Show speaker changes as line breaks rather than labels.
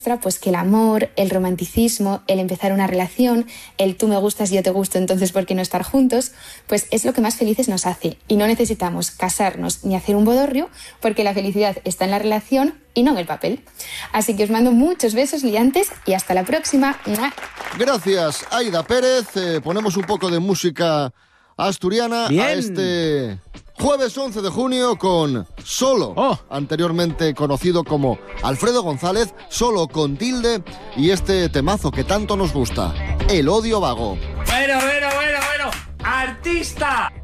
pues que el amor, el romanticismo, el empezar una relación, el tú me gustas y yo te gusto, entonces ¿por qué no estar juntos? Pues es lo que más felices nos hace y no necesitamos casarnos ni hacer un bodorrio porque la felicidad está en la relación y no en el papel. Así que os mando muchos besos liantes y hasta la próxima.
Gracias, Aida Pérez. Ponemos un poco de música asturiana.
Bien.
A este jueves 11 de junio con Solo, anteriormente conocido como Alfredo González, Solo con tilde, y este temazo que tanto nos gusta, El odio vago.
Bueno, artista.